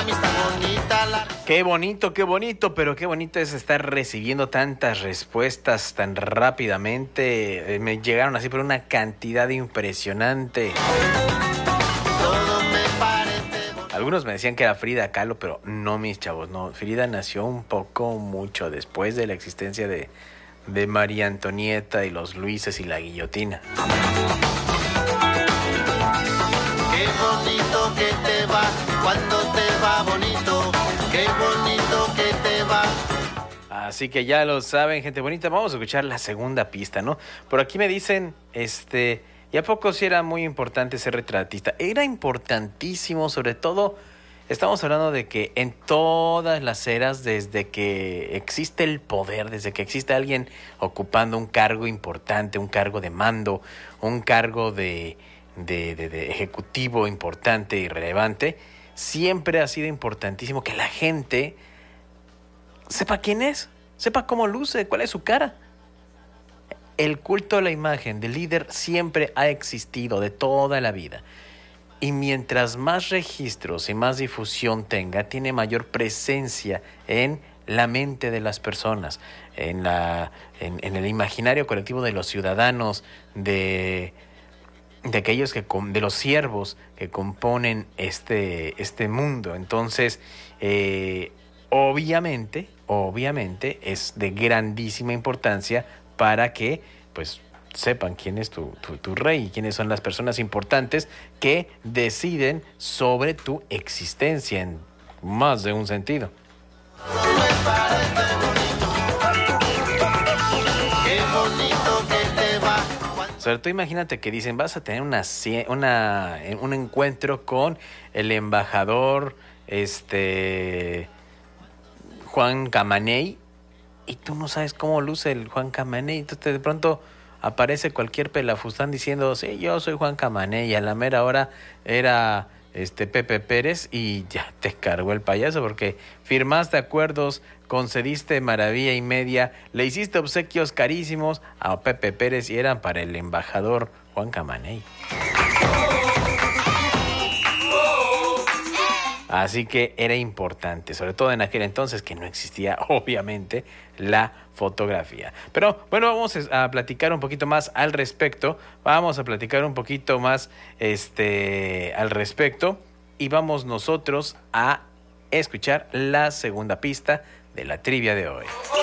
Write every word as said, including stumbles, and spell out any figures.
mami está bonita la... Qué bonito, qué bonito, pero qué bonito es estar recibiendo tantas respuestas tan rápidamente. Eh, me llegaron así por una cantidad impresionante. Todo me parece bonito. Algunos me decían que era Frida Kahlo, pero no, mis chavos, no. Frida nació un poco, mucho después de la existencia de, de María Antonieta y los Luises y la guillotina. Qué bonito que te va, cuando te va bonito. Qué bonito que te va. Así que ya lo saben, gente bonita. Vamos a escuchar la segunda pista, ¿no? Por aquí me dicen, este, ¿y a poco sí era muy importante ser retratista? Era importantísimo, sobre todo, estamos hablando de que en todas las eras, desde que existe el poder, desde que existe alguien ocupando un cargo importante, un cargo de mando, un cargo de, de, de, de ejecutivo importante y relevante, siempre ha sido importantísimo que la gente sepa quién es, sepa cómo luce, cuál es su cara. El culto a la imagen del líder siempre ha existido de toda la vida. Y mientras más registros y más difusión tenga, tiene mayor presencia en la mente de las personas, en, la, en, en el imaginario colectivo de los ciudadanos, de... de aquellos que de los siervos que componen este, este mundo. Entonces, eh, obviamente, obviamente es de grandísima importancia para que, pues, sepan quién es tu, tu, tu rey y quiénes son las personas importantes que deciden sobre tu existencia en más de un sentido. Todo me parece bonito. Qué bonito que te va. Sobre todo imagínate que dicen, vas a tener una, una, un encuentro con el embajador este Juan Camaney y tú no sabes cómo luce el Juan Camaney. Entonces de pronto aparece cualquier pelafustán diciendo, sí, yo soy Juan Camaney, y a la mera hora era este Pepe Pérez y ya te cargó el payaso porque firmaste acuerdos, concediste maravilla y media, le hiciste obsequios carísimos a Pepe Pérez y eran para el embajador Juan Camaney. Así que era importante, sobre todo en aquel entonces que no existía obviamente la fotografía. Pero bueno, vamos a platicar un poquito más al respecto, vamos a platicar un poquito más este, al respecto y vamos nosotros a escuchar la segunda pista de la trivia de hoy.